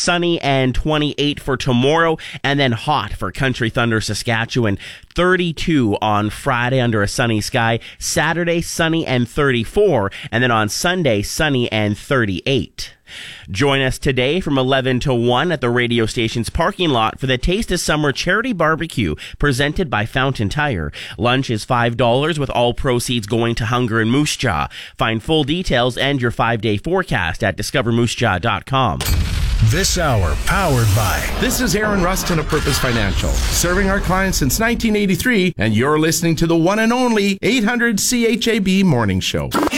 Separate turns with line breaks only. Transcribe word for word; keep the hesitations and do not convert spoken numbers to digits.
sunny and twenty-eight for tomorrow, and then hot for Country Thunder, Saskatchewan. thirty-two on Friday under a sunny sky. Saturday, sunny and thirty-four, and then on Sunday, sunny and thirty-eight. Join us today from eleven to one at the radio station's parking lot for the Taste of Summer Charity Barbecue presented by Fountain Tire. Lunch is five dollars with all proceeds going to Hunger and Moose Jaw. Find full details and your five-day forecast at discover moose jaw dot com.
This hour powered by...
This is Aaron Rustin of Purpose Financial, serving our clients since nineteen eighty-three, and you're listening to the one and only eight hundred C H A B Morning Show.